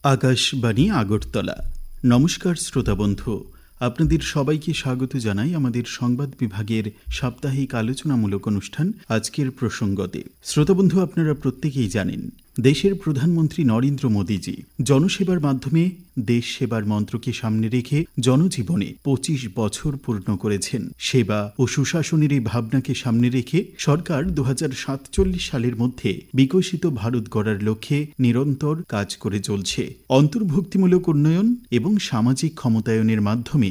আকাশবাণী আগরতলা। নমস্কার শ্রোতা বন্ধু, আপনাদের সবাইকে স্বাগত জানাই আমাদের সংবাদ বিভাগের সাপ্তাহিক আলোচনামূলক অনুষ্ঠান আজকের প্রসঙ্গতে। শ্রোতা বন্ধু, আপনারা প্রত্যেকেই জানেন দেশের প্রধানমন্ত্রী নরেন্দ্র মোদীজি জনসেবার মাধ্যমে দেশ সেবার মন্ত্রকে সামনে রেখে জনজীবনে ২৫ বছর পূর্ণ করেছেন। সেবা ও সুশাসনের এই ভাবনাকে সামনে রেখে সরকার ২০৪৭ সালের মধ্যে বিকশিত ভারত গড়ার লক্ষ্যে নিরন্তর কাজ করে চলছে। অন্তর্ভুক্তিমূলক উন্নয়ন এবং সামাজিক ক্ষমতায়নের মাধ্যমে